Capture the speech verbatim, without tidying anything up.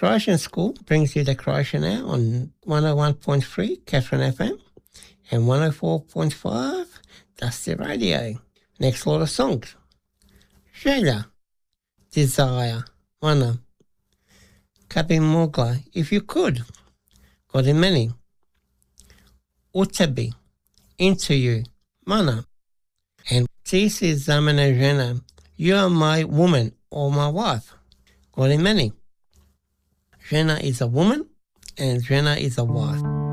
Croatian School brings you the Croatian Hour on one oh one point three Catherine F M and one oh four point five Dusty Radio. Next lot of songs. Želja, Desire, Mana. Kabi Mogla, If You Could, Got In Many. Utabi, Into You, Mana. And Ti si za mene žena, You Are My Woman or My Wife, Got In Many. Žena is a woman and žena is a wife.